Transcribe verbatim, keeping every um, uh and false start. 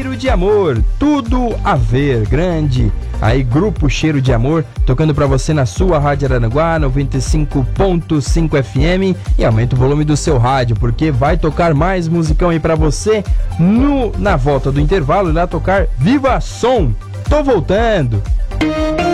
Cheiro de Amor, tudo a ver, grande. Aí, Grupo Cheiro de Amor, tocando pra você na sua Rádio Araranguá, noventa e cinco ponto cinco F M. E aumenta o volume do seu rádio, porque vai tocar mais musicão aí pra você no, na volta do intervalo. Irá tocar Viva Som. Tô voltando.